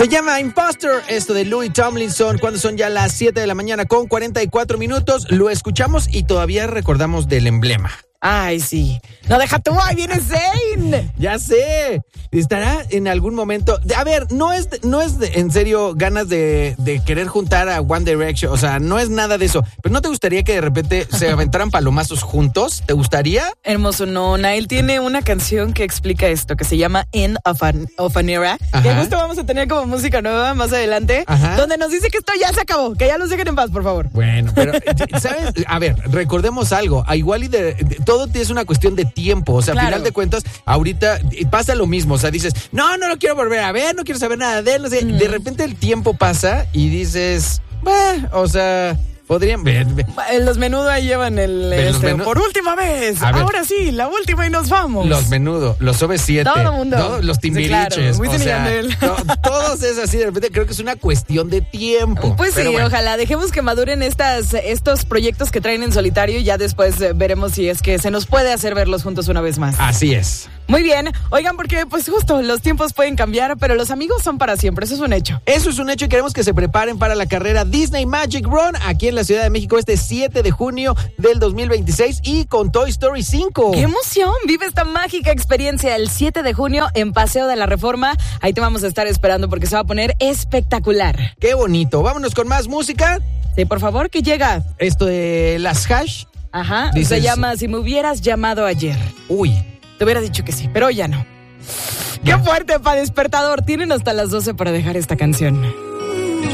Se llama Imposter, esto de Louis Tomlinson, cuando son ya las 7 de la mañana con 44 minutos. Lo escuchamos y todavía recordamos del emblema. Ay, sí. No, deja tú, ahí viene Zayn. Ya sé. Estará en algún momento. A ver, no es en serio ganas de querer juntar a One Direction. O sea, no es nada de eso. Pero ¿no te gustaría que de repente se aventaran palomazos juntos? ¿Te gustaría? Hermoso, no. Nael tiene una canción que explica esto, que se llama End of an Era. Ajá. Que justo vamos a tener como música nueva más adelante. Ajá. Donde nos dice que esto ya se acabó, que ya los dejen en paz, por favor. Bueno, pero, ¿sabes? A ver, recordemos algo. Igual todo es una cuestión de tiempo. O sea, Claro. Al final de cuentas, ahorita pasa lo mismo. O sea, dices, no lo quiero volver a ver, no quiero saber nada de él. No sé. De repente el tiempo pasa y dices, o sea, podrían ver. Los Menudo ahí llevan por última vez. Ahora sí, la última y nos vamos. Los Menudo, los OV7. Todo el mundo. Los Timbiriches. Sí, claro. Wisin y Yandel. Todos es así. De repente creo que es una cuestión de tiempo. Pues sí, bueno. Ojalá dejemos que maduren estos proyectos que traen en solitario y ya después veremos si es que se nos puede hacer verlos juntos una vez más. Así es. Muy bien, oigan, porque pues justo los tiempos pueden cambiar, pero los amigos son para siempre, eso es un hecho. Eso es un hecho y queremos que se preparen para la carrera Disney Magic Run aquí en la Ciudad de México este 7 de junio del 2026 y con Toy Story 5. ¡Qué emoción! Vive esta mágica experiencia el 7 de junio en Paseo de la Reforma. Ahí te vamos a estar esperando porque se va a poner espectacular. ¡Qué bonito! Vámonos con más música. Sí, por favor, que llega. Esto de las Hash. Ajá, se llama Si me hubieras llamado ayer. Uy. Te hubiera dicho que sí, pero ya no. ¡Qué fuerte para despertador! Tienen hasta las 12 para dejar esta canción.